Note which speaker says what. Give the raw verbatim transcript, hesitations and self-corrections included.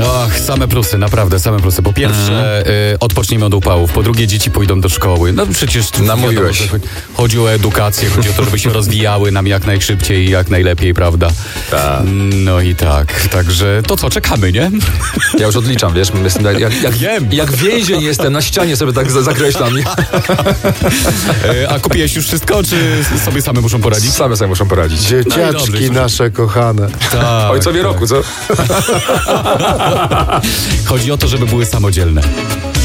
Speaker 1: Och, same plusy, naprawdę, same plusy. Po pierwsze, mm. y, odpoczniemy od upałów. Po drugie, dzieci pójdą do szkoły. No przecież
Speaker 2: namówiłeś.
Speaker 1: Wiadomo, chodzi, chodzi o edukację, chodzi o to, żeby się rozwijały nam jak najszybciej i jak najlepiej, prawda?
Speaker 2: Tak.
Speaker 1: No i tak, także to co, czekamy, nie?
Speaker 2: Ja już odliczam, wiesz, jestem jak, jak, jak,
Speaker 1: Wiem.
Speaker 2: jak więzień jestem, na ścianie sobie tak zakreślam.
Speaker 1: y, a kupiłeś już wszystko, czy sobie same muszą poradzić?
Speaker 2: Same sobie muszą poradzić.
Speaker 3: Dzieciaczki
Speaker 1: No dobrze,
Speaker 3: nasze kochane.
Speaker 1: Tak,
Speaker 2: Ojcowie
Speaker 1: tak.
Speaker 2: roku, co?
Speaker 1: Chodzi o to, żeby były samodzielne.